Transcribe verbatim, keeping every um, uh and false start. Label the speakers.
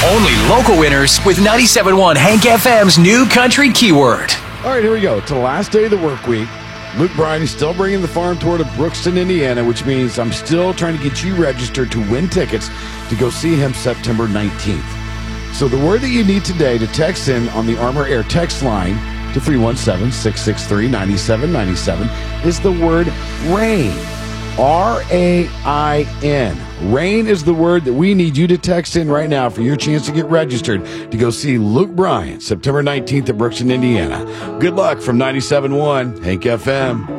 Speaker 1: Only local winners with ninety-seven point one Hank F M's new country keyword.
Speaker 2: All right, here we go. It's the last day of the work week. Luke Bryan is still bringing the farm tour to Brookston, Indiana, which means I'm still trying to get you registered to win tickets to go see him September nineteenth. So the word that you need today to text in on the Armor Air text line to three one seven, six six three, nine seven nine seven is the word rain. R A I N. Rain is the word that we need you to text in right now for your chance to get registered to go see Luke Bryan September nineteenth at Brookston, Indiana. Good luck from ninety-seven point one Hank F M.